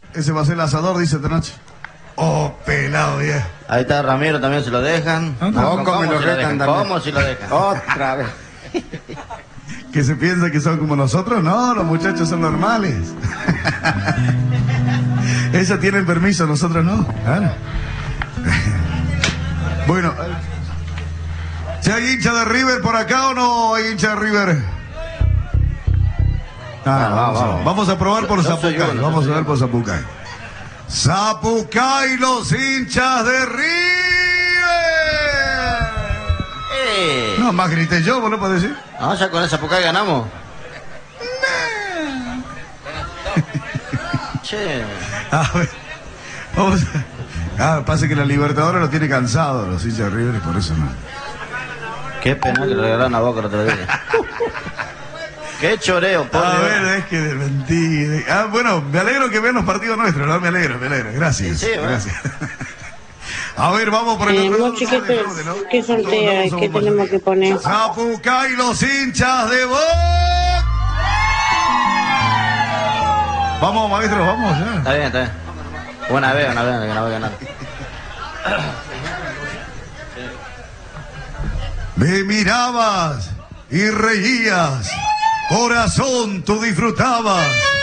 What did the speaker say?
Ese va a ser el asador, dice esta noche. Oh, pelado, viejo. Ahí está Ramiro, también se lo dejan. ¿Cómo me lo retan también? ¿Cómo si lo dejan? Otra vez. Que se piensa que son como nosotros. No, los muchachos son normales. Ellos tienen permiso, nosotros no. Claro. Bueno, ¿si hay hincha de River por acá o no hay hincha de River? Vamos a probar por Zapucay. Vamos a ver por Zapucay. Zapucay, los hinchas de River. No, más grité yo, ¿vos no podés decir? No, ya con esa Zapucay ganamos. Che. A ver, vamos a... pasa que la Libertadores lo tiene cansado, los hinchas de River, y por eso no. Qué pena que le regalaron a Boca el otro día. Qué choreo, pobre. A ver, es que de mentira. Bueno, me alegro que vean los partidos nuestros, ¿no? Me alegro. Gracias. Sí, bueno. Gracias. A ver, vamos por el otro lado. ¿Qué sortea? ¿Qué tenemos que poner? Zapucay, los hinchas de Boca. Vamos, maestro, vamos ya. Está bien. Una vez que no voy a ganar. Me mirabas y reías, corazón, tú disfrutabas.